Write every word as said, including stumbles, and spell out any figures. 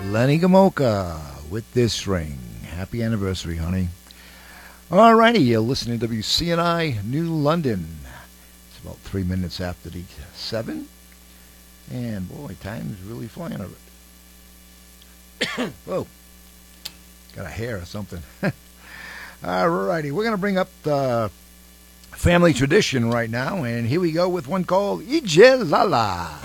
Lenny Gomulka with this ring. Happy anniversary, honey. Alrighty, you're listening to W C N I New London. It's about three minutes after the seven. And boy, time is really flying over it. Whoa. Got a hair or something. Alrighty, we're going to bring up the family tradition right now. And here we go with one called Ije Lala.